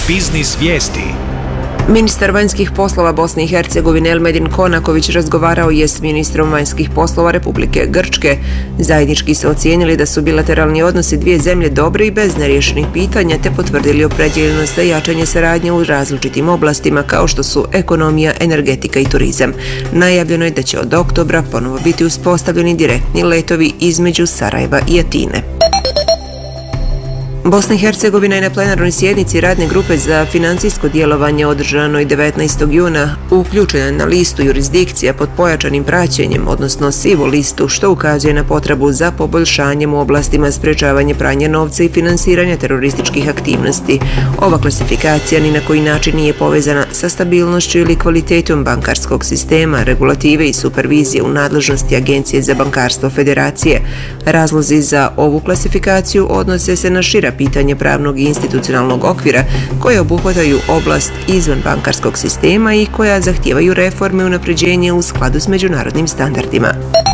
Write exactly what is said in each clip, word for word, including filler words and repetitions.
Biznis vijesti. Ministar vanjskih poslova Bosne i Hercegovine Elmedin Konaković razgovarao je s ministrom vanjskih poslova Republike Grčke. Zajednički su ocijenili da su bilateralni odnosi dvije zemlje dobri i bez neriješenih pitanja, te potvrdili opredjeljenost za jačanje saradnje u različitim oblastima kao što su ekonomija, energetika i turizam. Najavljeno je da će od oktobra ponovo biti uspostavljeni direktni letovi između Sarajeva i Atine. Bosna i Hercegovina je na plenarnoj sjednici radne grupe za financijsko djelovanje održanoj devetnaestog juna uključena na listu jurisdikcija pod pojačanim praćenjem, odnosno sivu listu, što ukazuje na potrebu za poboljšanjem u oblastima sprečavanja pranja novca i finansiranja terorističkih aktivnosti. Ova klasifikacija ni na koji način nije povezana sa stabilnošću ili kvalitetom bankarskog sistema, regulative i supervizije u nadležnosti Agencije za bankarstvo Federacije. Razlozi za ovu klasifikaciju odnose se na šira pitanje pravnog i institucionalnog okvira koje obuhvataju oblast izvan bankarskog sistema i koja zahtijevaju reforme i unapređenje u skladu s međunarodnim standardima.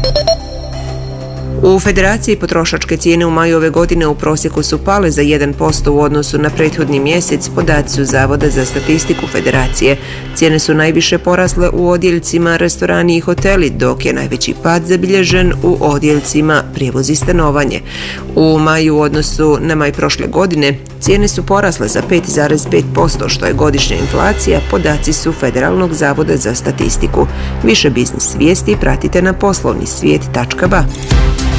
U Federaciji potrošačke cijene u maju ove godine u prosjeku su pale za jedan posto u odnosu na prethodni mjesec, podaci su Zavoda za statistiku Federacije. Cijene su najviše porasle u odjeljcima restorani i hoteli, dok je najveći pad zabilježen u odjeljcima prijevoz i stanovanje. U maju u odnosu na maj prošle godine cijene su porasle za pet zarez pet posto, što je godišnja inflacija, podaci su Federalnog zavoda za statistiku. Više biznis vijesti pratite na poslovni svijet tačka ba.